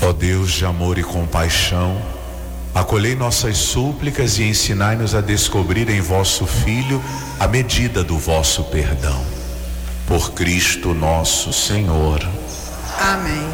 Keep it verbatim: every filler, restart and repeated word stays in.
Ó Deus de amor e compaixão, acolhei nossas súplicas e ensinai-nos a descobrir em vosso Filho a medida do vosso perdão. Por Cristo nosso Senhor. Amém.